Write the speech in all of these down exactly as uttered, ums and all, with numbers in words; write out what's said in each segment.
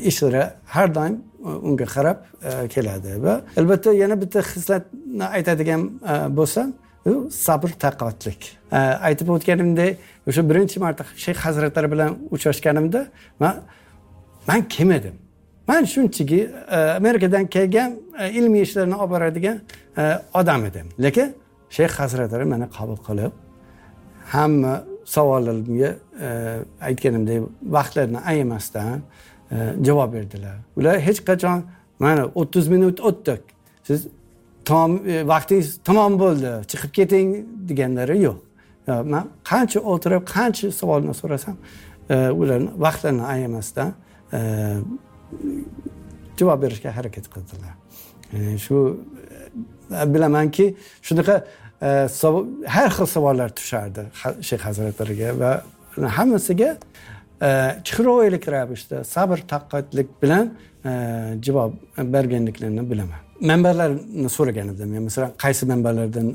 ishlari har doim unga qarab keladi va albatta yana bitta xislatni aytadigan bo'lsam, u sabr taqvatlik. Aytib o'tganimdek, o'sha birinchi marta Shayx hazratlari bilan uchrashganimda men men kim edim? Men shunchaki Amerikadan kelgan ilmiy ishlarni olib boradigan odam edim. Lekin Shayx hazratlari meni qabul qilib, hamma savollarimga aytganimdek vaqtlarini ayamasdan javob berdilar. Ular hech qachon mana o'ttiz minut o'tdik, siz tom vaqtingiz tamom bo'ldi, chiqib keting deganlari yo'q. Men qancha o'tirib, qancha savolni so'rasam, ularni vaqtlarini ayamasdan javob berishga harakat qildilar. Shu bilamanki, shunaqa har xil savollar tushardi Shayx hazratlariga va hammasiga chiroyli ravishda sabr taqvatlik bilan javob berganliklarini bilaman. Manbalarni so'ragan edim. Men masalan qaysi manbalardan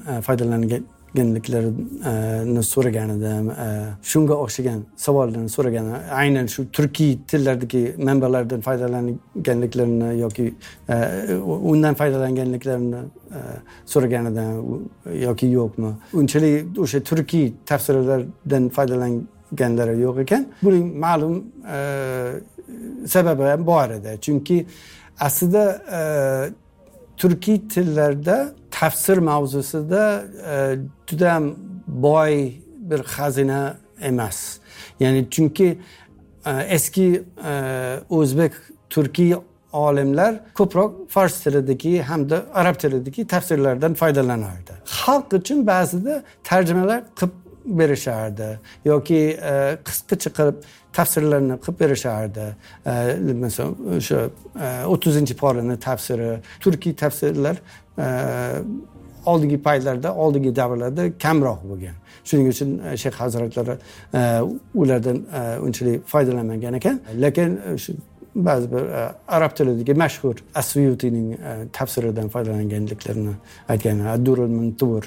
foydalanganliklarini so'ragan edim. Shunga o'xshagan savollarni so'ragan. Aynan shu turkiy tillardagi manbalardan foydalanganliklarini yoki undan foydalanganliklarini so'ragan edim yoki yo'qmi. Unchalik o'sha turkiy tafsirlardan foydalanganlari yo'q ekan. Buning ma'lum sababi ham bor edi. Chunki aslida turkiy tillarda tafsir mavzusida juda ham boy bir xazina emas. Ya'ni chunki eski o'zbek turkiy olimlar ko'proq fors tilidagi hamda arab tilidagi tafsirlardan foydalanardi. Xalq uchun ba'zida tarjimalar qilib berishardi yoki qisqacha qilib tafsirlarni qilib berishardi. Masalan, o'sha o'ttizinchi porani tafsiri, turkiy tafsirlar oldingi paytlarda, oldingi davrlarda kamroq bo'lgan. Shuning uchun Shayx hazratlari ulardan unchalik foydalanmagan ekan. Lekin ba'zi bir arab tilidagi mashhur As-Suyutining tafsiridan foydalanganliklarini aytgan. Ad-Durrul Muntur,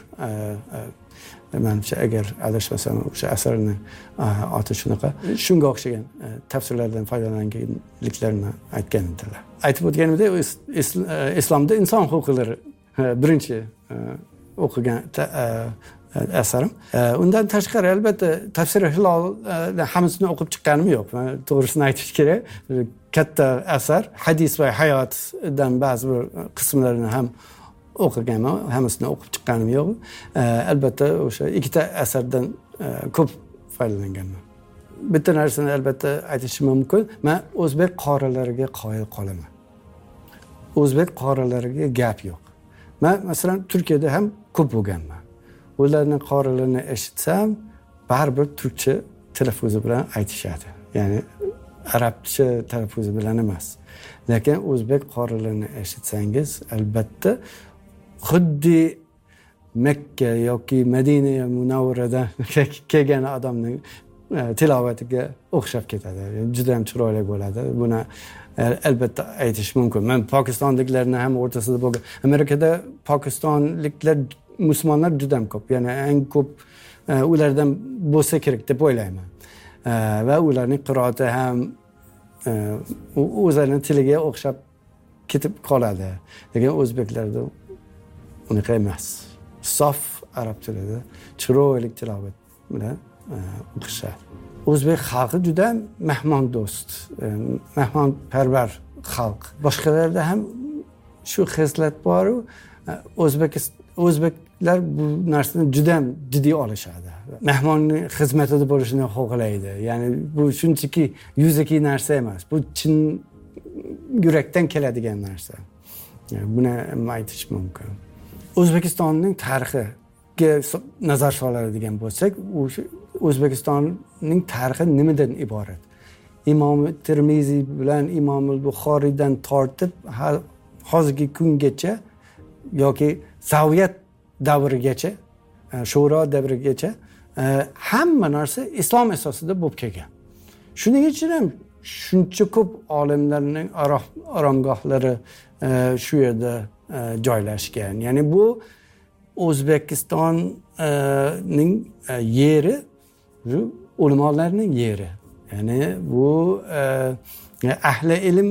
menimcha agar adashmasam o'sha asarning oti shunaqa. Shunga o'xshagan tafsirlardan foydalanganliklarini aytgan edilar. Aytib o'tganimdek, islomda inson huquqlari birinchi o'qigan asarim. Undan tashqari albatta tafsir Hilol hammasini o'qib chiqqanim yo'q. To'g'risini aytish kerak. Katta asar, hadis va hayotdan ba'zi bir qismlarini ham o'qiganman, hammasini o'qib chiqqanim yo'q. Albatta o'sha ikkita asardan ko'p foydalanganman. Bitta narsani albatta aytishim mumkin. Men o'zbek qorilariga qoyil qolaman. O'zbek qorilariga gap yo'q. Men masalan Turkiyada ham ko'p bo'lganman. Ularning qorilarini eshitsam, baribir turkcha talaffuzi bilan aytishadi. Ya'ni arabcha talaffuzi bilan emas. Lekin o'zbek qorilarini eshitsangiz, albatta xuddi Makka yoki Madina Munawvaradan kelgan odamning tilovatiga o'xshab ketadi. Juda ham chiroyli bo'ladi. Buni albatta aytish mumkin. Men Pokistonliklarni ham o'rtasida bo'lgan. Amerikada pokistonliklar musulmonlar juda ham ko'p. Ya'ni eng ko'p ulardan bo'lsa kerak deb o'ylayman. Va ularning qiroati ham o'zlarining tiliga o'xshab ketib qoladi. Lekin o'zbeklarda unaqa emas. Sof arab tilida chiroyli tilovat bilan o'qishadi. O'zbek xalqi juda mehmondo'st, mehmonparvar xalq. Boshqalarda ham shu xislat bor-u, o'zbek o'zbeklar bu narsani juda ham jiddiy olishadi. Mehmonning xizmatida bo'lishini xohlaydi. Ya'ni bu shunchaki yuzaki narsa emas. Bu chin yurakdan keladigan narsa. Yani buni aytish mumkin. O'zbekistonning tarixiga nazar soladigan bo'lsak, O'zbekistonning tarixi nimadan iborat? Imom Termiziy bilan Imom Buxoriydan tortib hozirgi kungacha yoki Sovet davrigacha, Shuro davrigacha hamma narsa islom asosida bo'lib kelgan. Shuning uchun ham shuncha ko'p olimlarning oromgohlari shu yerda joylashgan. Ya'ni bu O'zbekistonning yeri, ulamolarning yeri. Ya'ni bu ahli ilm